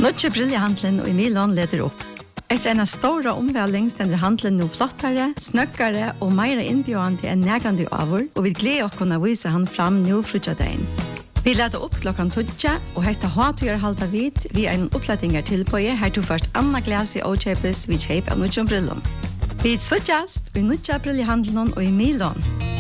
Nødje briljehandelen og i Milan leder opp. Etter en stora omvæling stender handelen nå flottere, snøkkere og mer innbjørende enn nærgående avur, og vi gleder oss kunne vise han fram nå frutjadein. Vi leder opp klokken 12, og hette hatøyer halda vid vi en opplettinger tilbøye her til først Anna Glasi og Kjepes vi kjep av nødje brillen. Vi suttjast i nødje briljehandelen og i Milan.